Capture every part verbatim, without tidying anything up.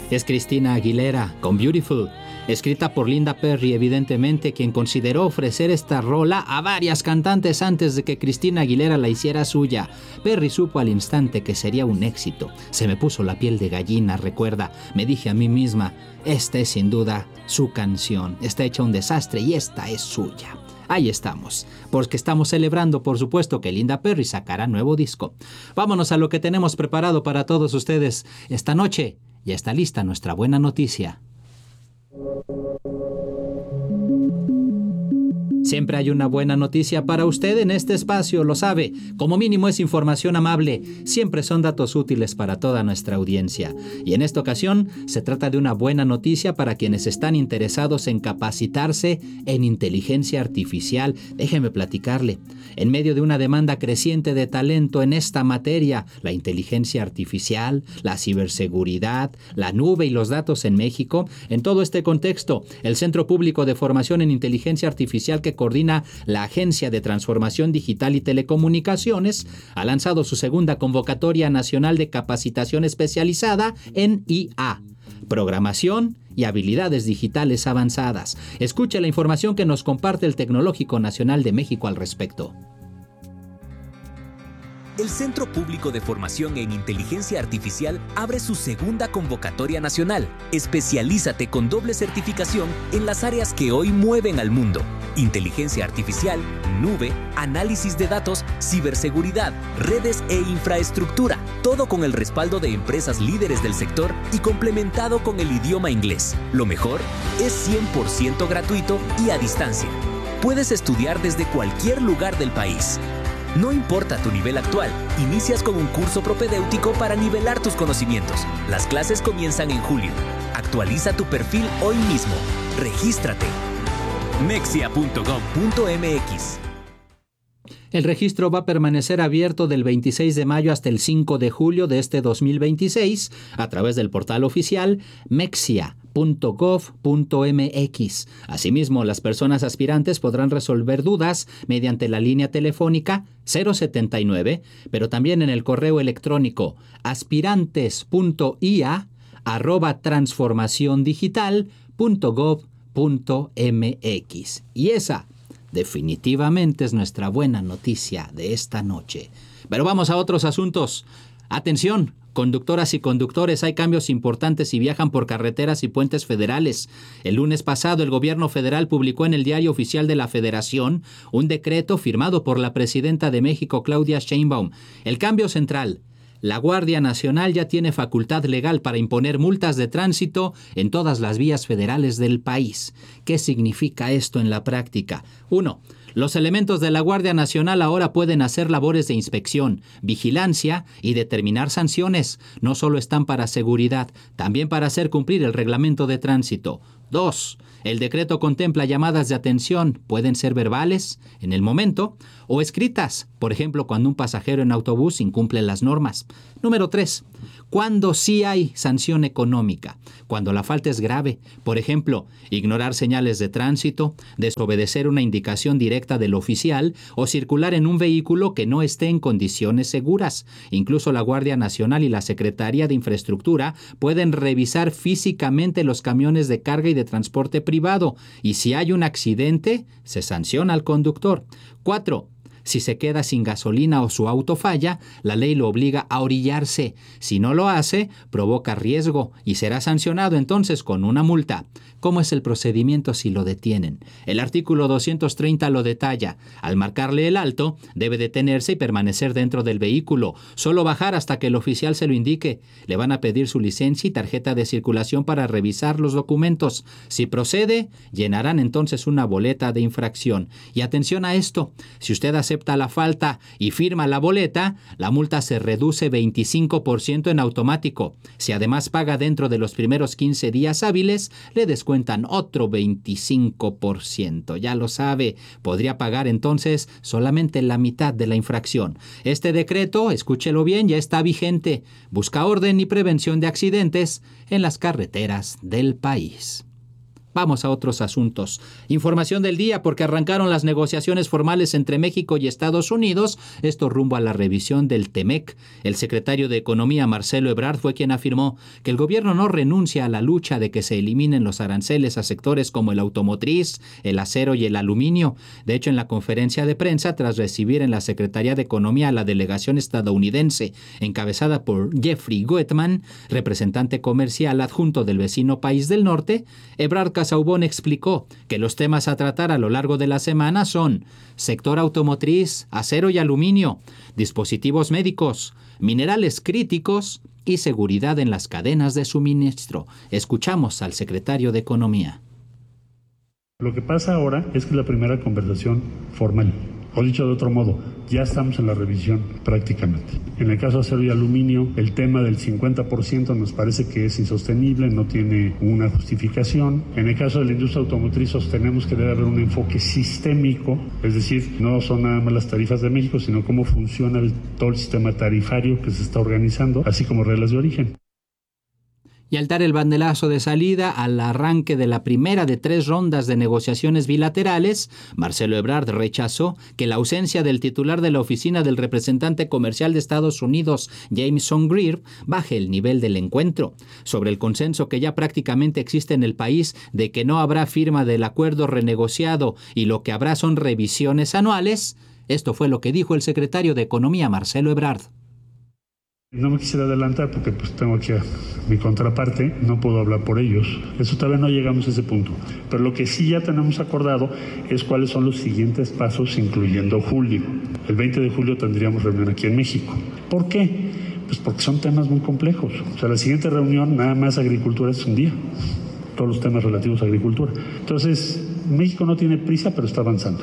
Es Christina Aguilera con Beautiful, escrita por Linda Perry, evidentemente, quien consideró ofrecer esta rola a varias cantantes antes de que Christina Aguilera la hiciera suya. Perry supo al instante que sería un éxito. Se me puso la piel de gallina, recuerda. Me dije a mí misma, esta es sin duda su canción. Está hecha un desastre y esta es suya. Ahí estamos, porque estamos celebrando, por supuesto, que Linda Perry sacará nuevo disco. Vámonos a lo que tenemos preparado para todos ustedes esta noche. Ya está lista nuestra buena noticia. Siempre hay una buena noticia para usted en este espacio, lo sabe. Como mínimo es información amable. Siempre son datos útiles para toda nuestra audiencia. Y en esta ocasión se trata de una buena noticia para quienes están interesados en capacitarse en inteligencia artificial. Déjeme platicarle. En medio de una demanda creciente de talento en esta materia, la inteligencia artificial, la ciberseguridad, la nube y los datos en México, en todo este contexto, el Centro Público de Formación en Inteligencia Artificial que coordina la Agencia de Transformación Digital y Telecomunicaciones, ha lanzado su segunda convocatoria nacional de capacitación especializada en I A, programación y habilidades digitales avanzadas. Escuche la información que nos comparte el Tecnológico Nacional de México al respecto. El Centro Público de Formación en Inteligencia Artificial abre su segunda convocatoria nacional. Especialízate con doble certificación en las áreas que hoy mueven al mundo: inteligencia artificial, nube, análisis de datos, ciberseguridad, redes e infraestructura. Todo con el respaldo de empresas líderes del sector y complementado con el idioma inglés. Lo mejor es cien por ciento gratuito y a distancia. Puedes estudiar desde cualquier lugar del país. No importa tu nivel actual, inicias con un curso propedéutico para nivelar tus conocimientos. Las clases comienzan en julio. Actualiza tu perfil hoy mismo. Regístrate. mexia punto gov punto mx. El registro va a permanecer abierto del veintiséis de mayo hasta el cinco de julio de este dos mil veintiséis a través del portal oficial mexia punto gov punto mx. Asimismo, las personas aspirantes podrán resolver dudas mediante la línea telefónica cero setenta y nueve, pero también en el correo electrónico aspirantes punto i a arroba transformación digital punto gov punto mx. Y esa definitivamente es nuestra buena noticia de esta noche. Pero vamos a otros asuntos. Atención, conductoras y conductores, hay cambios importantes si viajan por carreteras y puentes federales. El lunes pasado, el gobierno federal publicó en el Diario Oficial de la Federación un decreto firmado por la presidenta de México, Claudia Sheinbaum. El cambio central: la Guardia Nacional ya tiene facultad legal para imponer multas de tránsito en todas las vías federales del país. ¿Qué significa esto en la práctica? Uno, los elementos de la Guardia Nacional ahora pueden hacer labores de inspección, vigilancia y determinar sanciones. No solo están para seguridad, también para hacer cumplir el reglamento de tránsito. Dos, el decreto contempla llamadas de atención, pueden ser verbales, en el momento, o escritas, por ejemplo, cuando un pasajero en autobús incumple las normas. Número tres, cuando sí hay sanción económica, cuando la falta es grave, por ejemplo, ignorar señales de tránsito, desobedecer una indicación directa del oficial o circular en un vehículo que no esté en condiciones seguras. Incluso la Guardia Nacional y la Secretaría de Infraestructura pueden revisar físicamente los camiones de carga y de transporte privado, y si hay un accidente, se sanciona al conductor. Cuatro, si se queda sin gasolina o su auto falla, la ley lo obliga a orillarse. Si no lo hace, provoca riesgo y será sancionado entonces con una multa. ¿Cómo es el procedimiento si lo detienen? El artículo doscientos treinta lo detalla. Al marcarle el alto, debe detenerse y permanecer dentro del vehículo. Solo bajar hasta que el oficial se lo indique. Le van a pedir su licencia y tarjeta de circulación para revisar los documentos. Si procede, llenarán entonces una boleta de infracción. Y atención a esto, si usted acepta la falta y firma la boleta, la multa se reduce veinticinco por ciento en automático. Si además paga dentro de los primeros quince días hábiles, le descuentan otro veinticinco por ciento. Ya lo sabe, podría pagar entonces solamente la mitad de la infracción. Este decreto, escúchelo bien, ya está vigente. Busca orden y prevención de accidentes en las carreteras del país. Vamos a otros asuntos. Información del día porque arrancaron las negociaciones formales entre México y Estados Unidos, esto rumbo a la revisión del TEMEC. El secretario de Economía, Marcelo Ebrard, fue quien afirmó que el gobierno no renuncia a la lucha de que se eliminen los aranceles a sectores como el automotriz, el acero y el aluminio. De hecho, en la conferencia de prensa, tras recibir en la Secretaría de Economía a la delegación estadounidense, encabezada por Jeffrey Goetman, representante comercial adjunto del vecino país del norte, Ebrard Casaubon explicó que los temas a tratar a lo largo de la semana son sector automotriz, acero y aluminio, dispositivos médicos, minerales críticos y seguridad en las cadenas de suministro. Escuchamos al secretario de Economía. Lo que pasa ahora es que es la primera conversación formal. O dicho de otro modo, ya estamos en la revisión prácticamente. En el caso de acero y aluminio, el tema del cincuenta por ciento nos parece que es insostenible, no tiene una justificación. En el caso de la industria automotriz, sostenemos que debe haber un enfoque sistémico, es decir, no son nada más las tarifas de México, sino cómo funciona el, todo el sistema tarifario que se está organizando, así como reglas de origen. Y al dar el banderazo de salida al arranque de la primera de tres rondas de negociaciones bilaterales, Marcelo Ebrard rechazó que la ausencia del titular de la oficina del representante comercial de Estados Unidos, Jameson Greer, baje el nivel del encuentro. Sobre el consenso que ya prácticamente existe en el país de que no habrá firma del acuerdo renegociado y lo que habrá son revisiones anuales, esto fue lo que dijo el secretario de Economía, Marcelo Ebrard. No me quisiera adelantar porque pues tengo aquí a mi contraparte, no puedo hablar por ellos. Eso todavía no llegamos a ese punto. Pero lo que sí ya tenemos acordado es cuáles son los siguientes pasos, incluyendo julio. El veinte de julio tendríamos reunión aquí en México. ¿Por qué? Pues porque son temas muy complejos. O sea, la siguiente reunión, nada más agricultura, es un día. Todos los temas relativos a agricultura. Entonces, México no tiene prisa, pero está avanzando.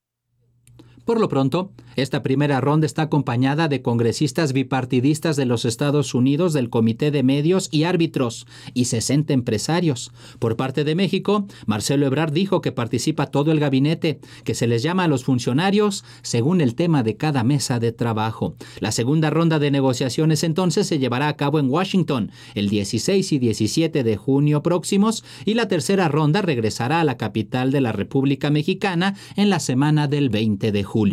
Por lo pronto, esta primera ronda está acompañada de congresistas bipartidistas de los Estados Unidos, del Comité de Medios y Árbitros, y sesenta empresarios. Por parte de México, Marcelo Ebrard dijo que participa todo el gabinete, que se les llama a los funcionarios según el tema de cada mesa de trabajo. La segunda ronda de negociaciones entonces se llevará a cabo en Washington el dieciséis y diecisiete de junio próximos, y la tercera ronda regresará a la capital de la República Mexicana en la semana del veinte de julio.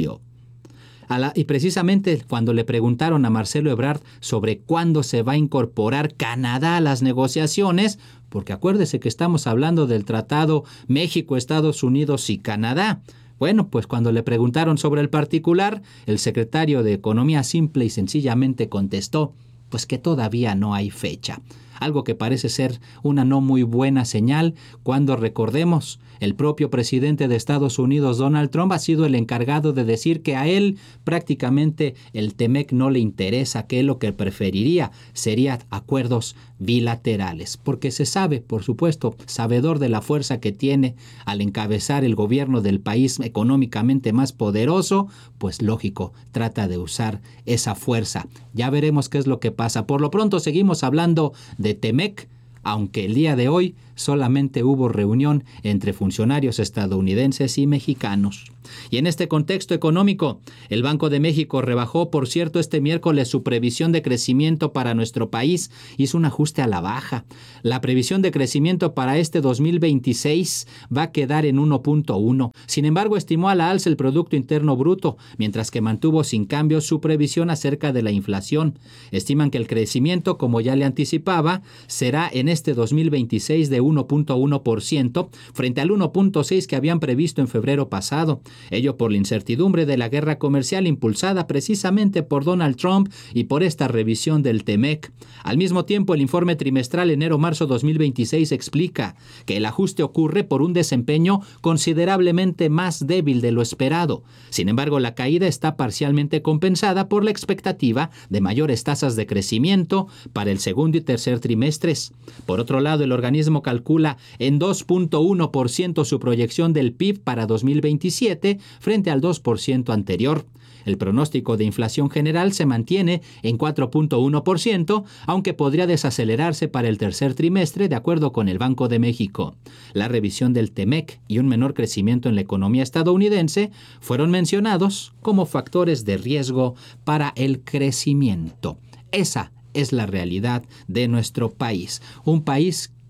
A la, y precisamente cuando le preguntaron a Marcelo Ebrard sobre cuándo se va a incorporar Canadá a las negociaciones, porque acuérdese que estamos hablando del tratado México, Estados Unidos y Canadá. Bueno, pues cuando le preguntaron sobre el particular, el secretario de Economía simple y sencillamente contestó, pues que todavía no hay fecha. Algo que parece ser una no muy buena señal cuando, recordemos, el propio presidente de Estados Unidos, Donald Trump, ha sido el encargado de decir que a él prácticamente el TEMEC no le interesa, que él lo que preferiría sería acuerdos bilaterales, porque se sabe, por supuesto, sabedor de la fuerza que tiene al encabezar el gobierno del país económicamente más poderoso, pues lógico, trata de usar esa fuerza. Ya veremos qué es lo que pasa. Por lo pronto seguimos hablando de TEMEC, aunque el día de hoy solamente hubo reunión entre funcionarios estadounidenses y mexicanos. Y en este contexto económico, el Banco de México rebajó, por cierto, este miércoles su previsión de crecimiento para nuestro país. Hizo un ajuste a la baja. La previsión de crecimiento para este dos mil veintiséis va a quedar en uno punto uno. Sin embargo, estimó a la alza el Producto Interno Bruto, mientras que mantuvo sin cambios su previsión acerca de la inflación. Estiman que el crecimiento, como ya le anticipaba, será en este dos mil veintiséis de uno punto uno por ciento frente al uno punto seis por ciento que habían previsto en febrero pasado. Ello por la incertidumbre de la guerra comercial impulsada precisamente por Donald Trump y por esta revisión del TEMEC. Al mismo tiempo, el informe trimestral enero-marzo dos mil veintiséis explica que el ajuste ocurre por un desempeño considerablemente más débil de lo esperado. Sin embargo, la caída está parcialmente compensada por la expectativa de mayores tasas de crecimiento para el segundo y tercer trimestres. Por otro lado, el organismo calcula en dos punto uno por ciento su proyección del P I B para dos mil veintisiete frente al dos por ciento anterior. El pronóstico de inflación general se mantiene en cuatro punto uno por ciento, aunque podría desacelerarse para el tercer trimestre, de acuerdo con el Banco de México. La revisión del TEMEC y un menor crecimiento en la economía estadounidense fueron mencionados como factores de riesgo para el crecimiento. Esa es la realidad de nuestro país, un país que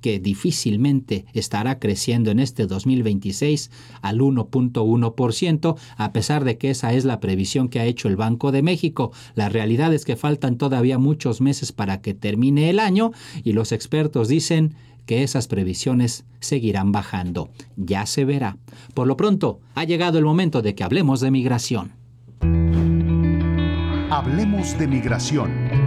que difícilmente estará creciendo en este dos mil veintiséis al uno punto uno por ciento, a pesar de que esa es la previsión que ha hecho el Banco de México. La realidad es que faltan todavía muchos meses para que termine el año y los expertos dicen que esas previsiones seguirán bajando. Ya se verá. Por lo pronto, ha llegado el momento de que hablemos de migración. Hablemos de migración.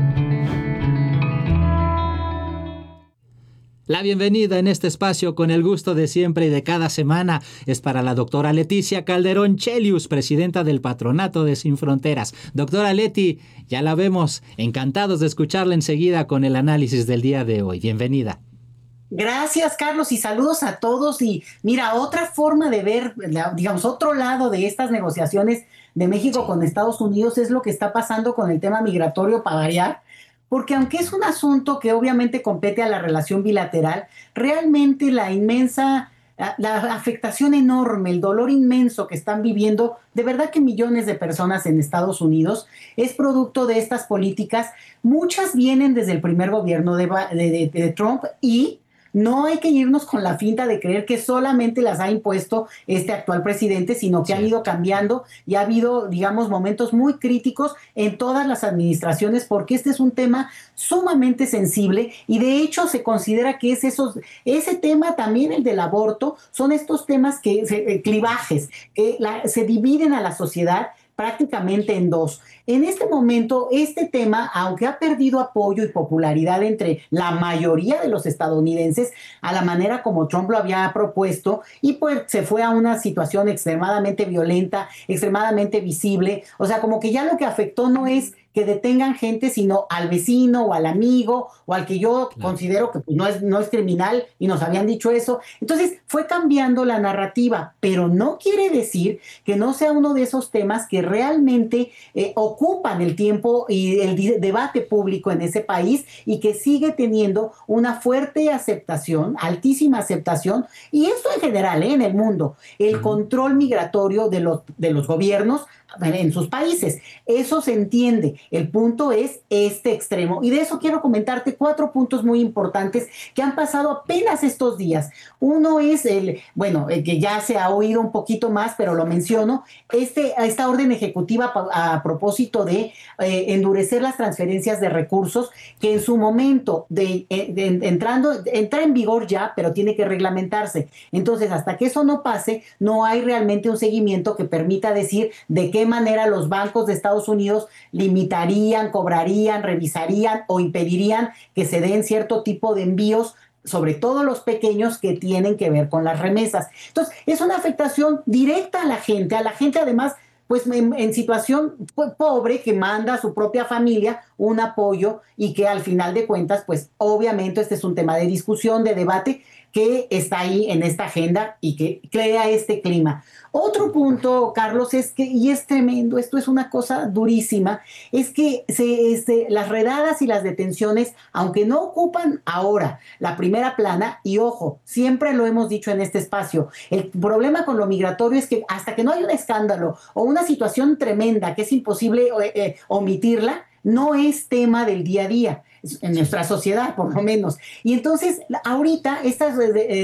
La bienvenida en este espacio, con el gusto de siempre y de cada semana, es para la doctora Leticia Calderón Chelius, presidenta del Patronato de Sin Fronteras. Doctora Leti, ya la vemos, encantados de escucharla enseguida con el análisis del día de hoy. Bienvenida. Gracias, Carlos, y saludos a todos. Y mira, otra forma de ver, digamos, otro lado de estas negociaciones de México sí. con Estados Unidos es lo que está pasando con el tema migratorio, para variar. Porque aunque es un asunto que obviamente compete a la relación bilateral, realmente la inmensa, la afectación enorme, el dolor inmenso que están viviendo, de verdad que millones de personas en Estados Unidos, es producto de estas políticas. Muchas vienen desde el primer gobierno de, de, de, de Trump y no hay que irnos con la finta de creer que solamente las ha impuesto este actual presidente, sino que sí. han ido cambiando y ha habido, digamos, momentos muy críticos en todas las administraciones, porque este es un tema sumamente sensible y de hecho se considera que es esos, ese tema, también el del aborto, son estos temas que se, clivajes, que la, se dividen a la sociedad prácticamente en dos. En este momento, este tema, aunque ha perdido apoyo y popularidad entre la mayoría de los estadounidenses, a la manera como Trump lo había propuesto, y pues se fue a una situación extremadamente violenta, extremadamente visible, o sea, como que ya lo que afectó no es que detengan gente, sino al vecino o al amigo o al que yo claro. considero que pues, no es, no es criminal, y nos habían dicho eso. Entonces fue cambiando la narrativa, pero no quiere decir que no sea uno de esos temas que realmente eh, ocupan el tiempo y el di- debate público en ese país, y que sigue teniendo una fuerte aceptación, altísima aceptación, y esto en general, ¿eh? en el mundo, el uh-huh. control migratorio de los, de los gobiernos en sus países. Eso se entiende. El punto es este extremo. Y de eso quiero comentarte cuatro puntos muy importantes que han pasado apenas estos días. Uno es el, bueno, el que ya se ha oído un poquito más, pero lo menciono, este, esta orden ejecutiva a, a propósito de eh, endurecer las transferencias de recursos, que en su momento de, de, de entrando, entra en vigor ya, pero tiene que reglamentarse. Entonces, hasta que eso no pase, no hay realmente un seguimiento que permita decir de qué manera los bancos de Estados Unidos limitarían, cobrarían, revisarían o impedirían que se den cierto tipo de envíos, sobre todo los pequeños, que tienen que ver con las remesas. Entonces, es una afectación directa a la gente, a la gente además, pues en, en situación pobre, que manda a su propia familia un apoyo, y que al final de cuentas, pues obviamente este es un tema de discusión, de debate, que está ahí en esta agenda y que crea este clima. Otro punto, Carlos, es que, y es tremendo, esto es una cosa durísima, es que se, este, las redadas y las detenciones, aunque no ocupan ahora la primera plana, y ojo, siempre lo hemos dicho en este espacio, el problema con lo migratorio es que hasta que no hay un escándalo o una situación tremenda que es imposible eh, eh, omitirla, no es tema del día a día, en nuestra sociedad por lo menos. Y entonces ahorita estas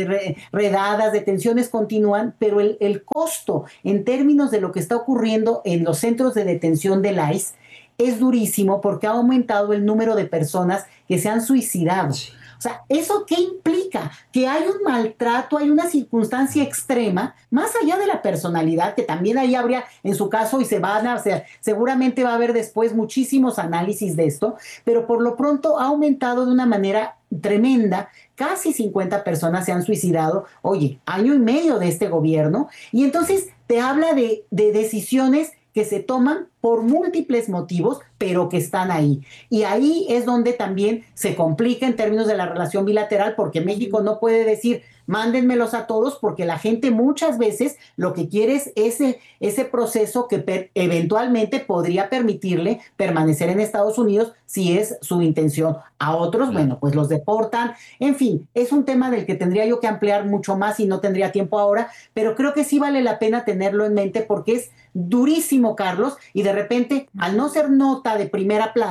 redadas, detenciones continúan, pero el, el costo en términos de lo que está ocurriendo en los centros de detención del I C E es durísimo, porque ha aumentado el número de personas que se han suicidado. Sí. O sea, ¿eso qué implica? Que hay un maltrato, hay una circunstancia extrema, más allá de la personalidad, que también ahí habría en su caso, y se van a hacer, seguramente va a haber después muchísimos análisis de esto, pero por lo pronto ha aumentado de una manera tremenda. Casi cincuenta personas se han suicidado, oye, año y medio de este gobierno, y entonces te habla de, de decisiones que se toman por múltiples motivos, pero que están ahí. Y ahí es donde también se complica en términos de la relación bilateral, porque México no puede decir, mándenmelos a todos, porque la gente muchas veces lo que quiere es ese, ese proceso que per, eventualmente podría permitirle permanecer en Estados Unidos si es su intención. A otros, bueno, pues los deportan. En fin, es un tema del que tendría yo que ampliar mucho más y no tendría tiempo ahora, pero creo que sí vale la pena tenerlo en mente, porque es durísimo, Carlos, y de repente, al no ser nota de primera plana,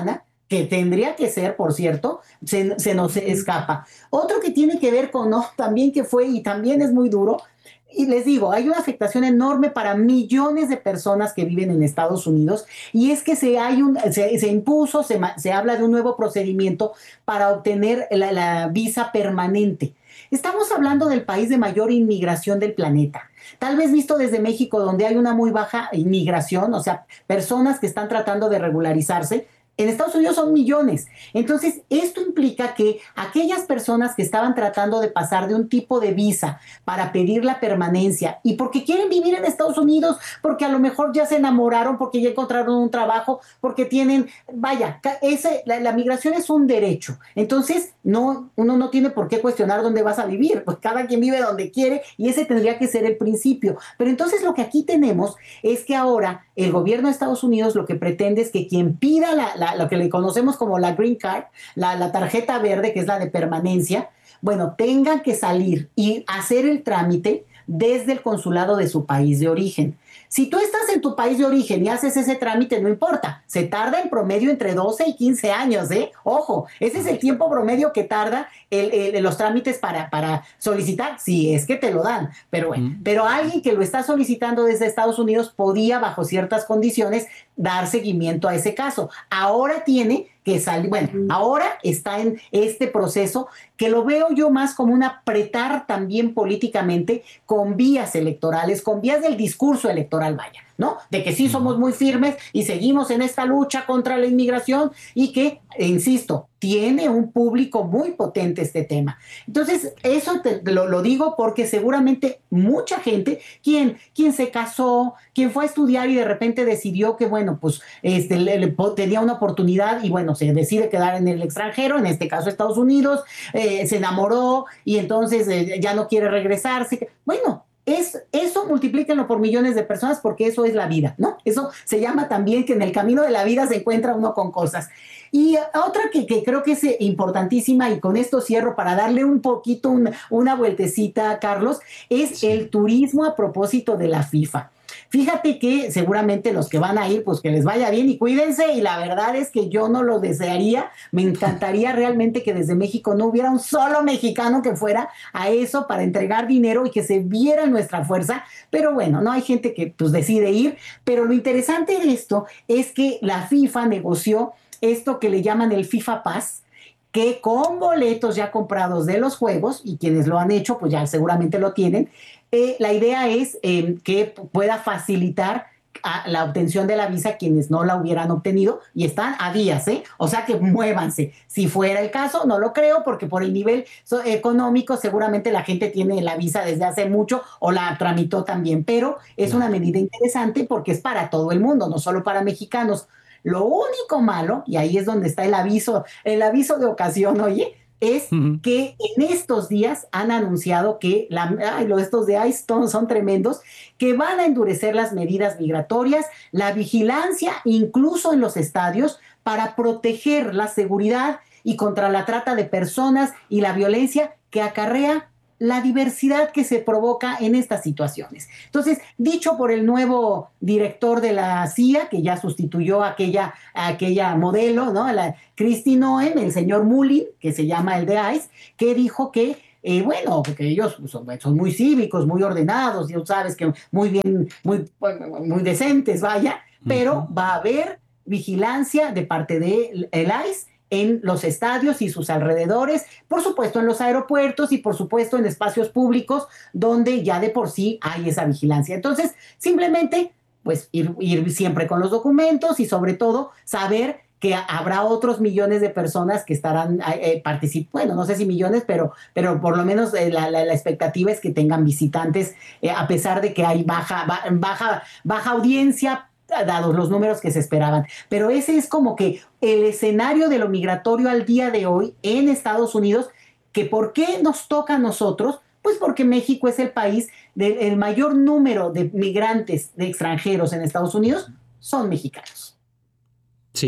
que tendría que ser, por cierto, se, se nos escapa. Otro que tiene que ver con, no, también que fue, y también es muy duro, y les digo, hay una afectación enorme para millones de personas que viven en Estados Unidos, y es que se, hay un, se, se impuso, se, se habla de un nuevo procedimiento para obtener la, la visa permanente. Estamos hablando del país de mayor inmigración del planeta. Tal vez visto desde México, donde hay una muy baja inmigración, o sea, personas que están tratando de regularizarse. En Estados Unidos son millones. Entonces, esto implica que aquellas personas que estaban tratando de pasar de un tipo de visa para pedir la permanencia y porque quieren vivir en Estados Unidos, porque a lo mejor ya se enamoraron, porque ya encontraron un trabajo, porque tienen, vaya, ese, la, la migración es un derecho. Entonces, no, uno no tiene por qué cuestionar dónde vas a vivir, pues cada quien vive donde quiere y ese tendría que ser el principio. Pero entonces lo que aquí tenemos es que ahora el gobierno de Estados Unidos lo que pretende es que quien pida la, la lo que le conocemos como la Green Card, la, la tarjeta verde, que es la de permanencia, bueno, tengan que salir y hacer el trámite desde el consulado de su país de origen. Si tú estás en tu país de origen y haces ese trámite, no importa, se tarda en promedio entre doce y quince años, ¿eh? Ojo, ese es el tiempo promedio que tarda el, el, los trámites para, para solicitar, si es que te lo dan, pero bueno, mm. pero alguien que lo está solicitando desde Estados Unidos podía, bajo ciertas condiciones, dar seguimiento a ese caso. Ahora tiene que salir, bueno, ahora está en este proceso que lo veo yo más como un apretar también políticamente con vías electorales, con vías del discurso electoral, vaya, ¿no? De que sí somos muy firmes y seguimos en esta lucha contra la inmigración y que, insisto, tiene un público muy potente este tema. Entonces, eso te, lo, lo digo porque seguramente mucha gente, quien, quien se casó, quien fue a estudiar y de repente decidió que, bueno, pues este, le, le, tenía una oportunidad y, bueno, se decide quedar en el extranjero, en este caso Estados Unidos, eh, se enamoró y entonces eh, ya no quiere regresarse. Bueno, Es, eso multiplíquenlo por millones de personas porque eso es la vida, ¿no? Eso se llama también que en el camino de la vida se encuentra uno con cosas. Y otra que, que creo que es importantísima, y con esto cierro para darle un poquito una, una vueltecita, Carlos, es sí. el turismo a propósito de la FIFA. Fíjate que seguramente los que van a ir, pues que les vaya bien y cuídense, y la verdad es que yo no lo desearía, me encantaría realmente que desde México no hubiera un solo mexicano que fuera a eso para entregar dinero y que se viera nuestra fuerza, pero bueno, no hay gente que pues decide ir, pero lo interesante de esto es que la FIFA negoció esto que le llaman el FIFA Pass, que con boletos ya comprados de los juegos, y quienes lo han hecho pues ya seguramente lo tienen, eh, la idea es eh, que pueda facilitar a la obtención de la visa quienes no la hubieran obtenido, y están a días, ¿eh? O sea que muévanse. Si fuera el caso, no lo creo, porque por el nivel so- económico seguramente la gente tiene la visa desde hace mucho o la tramitó también, pero es una medida interesante porque es para todo el mundo, no solo para mexicanos. Lo único malo, y ahí es donde está el aviso, el aviso de ocasión, oye, es uh-huh. que en estos días han anunciado que la, ay, los estos de ICE son, son tremendos, que van a endurecer las medidas migratorias, la vigilancia, incluso en los estadios, para proteger la seguridad y contra la trata de personas y la violencia que acarrea la diversidad que se provoca en estas situaciones. Entonces, dicho por el nuevo director de la C I A, que ya sustituyó a aquella, a aquella modelo, ¿no? La Kristi Noem, el señor Mullin, que se llama el de ICE, que dijo que, eh, bueno, porque ellos son, son muy cívicos, muy ordenados, ya sabes que muy bien, muy, muy decentes, vaya, pero uh-huh. va a haber vigilancia de parte del ICE en los estadios y sus alrededores, por supuesto en los aeropuertos y por supuesto en espacios públicos donde ya de por sí hay esa vigilancia. Entonces, simplemente, pues ir, ir siempre con los documentos y sobre todo saber que habrá otros millones de personas que estarán eh, participando, bueno, no sé si millones, pero, pero por lo menos eh, la, la, la expectativa es que tengan visitantes, eh, a pesar de que hay baja, baja, baja audiencia, dados los números que se esperaban. Pero ese es como que el escenario de lo migratorio al día de hoy en Estados Unidos, que ¿por qué nos toca a nosotros? Pues porque México es el país del el mayor número de migrantes, de extranjeros en Estados Unidos, son mexicanos. Sí.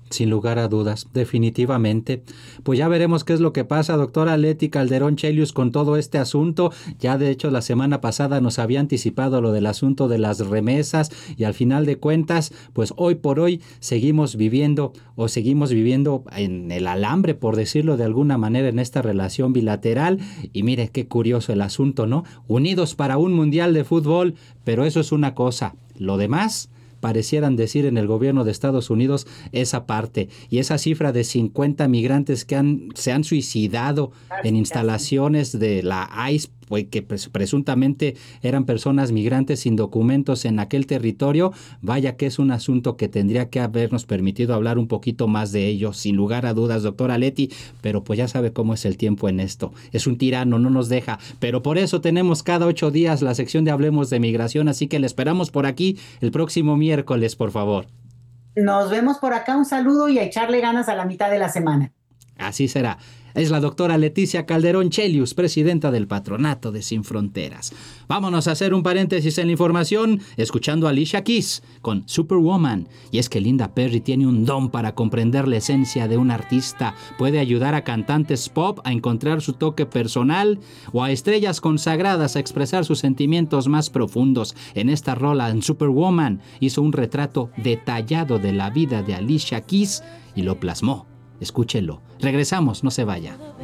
Sin lugar a dudas, definitivamente. Pues ya veremos qué es lo que pasa, doctora Leti Calderón Chelius, con todo este asunto. Ya de hecho la semana pasada nos había anticipado lo del asunto de las remesas y al final de cuentas, pues hoy por hoy seguimos viviendo o seguimos viviendo en el alambre, por decirlo de alguna manera, en esta relación bilateral. Y mire qué curioso el asunto, ¿no? Unidos para un mundial de fútbol, pero eso es una cosa. Lo demás parecieran decir en el gobierno de Estados Unidos esa parte. Y esa cifra de cincuenta migrantes que han, se han suicidado en instalaciones de la I C E, pues, que pres- presuntamente eran personas migrantes sin documentos en aquel territorio, vaya que es un asunto que tendría que habernos permitido hablar un poquito más de ello, sin lugar a dudas, doctora Leti, pero pues ya sabe cómo es el tiempo en esto. Es un tirano, no nos deja, pero por eso tenemos cada ocho días la sección de Hablemos de Migración, así que le esperamos por aquí el próximo miércoles, por favor. Nos vemos por acá, un saludo y a echarle ganas a la mitad de la semana. Así será. Es la doctora Leticia Calderón Chelius, presidenta del Patronato de Sin Fronteras. Vámonos a hacer un paréntesis en la información, escuchando a Alicia Keys con Superwoman. Y es que Linda Perry tiene un don para comprender la esencia de un artista. Puede ayudar a cantantes pop a encontrar su toque personal o a estrellas consagradas a expresar sus sentimientos más profundos. En esta rola, en Superwoman, hizo un retrato detallado de la vida de Alicia Keys y lo plasmó. Escúchelo. Regresamos, no se vaya.